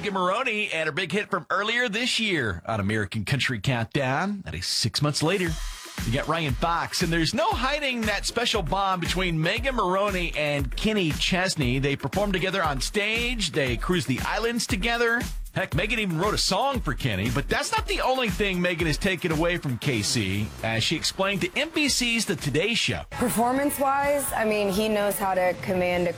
Megan Moroney and her big hit from earlier this year on American Country Countdown. That is 6 months later. You got Ryan Fox, and there's no hiding that special bond between Megan Moroney and Kenny Chesney. They performed together on stage. They cruised the islands together. Heck, Megan even wrote a song for Kenny, but that's not the only thing Megan has taken away from KC, as she explained to NBC's The Today Show. Performance-wise, I mean, he knows how to command a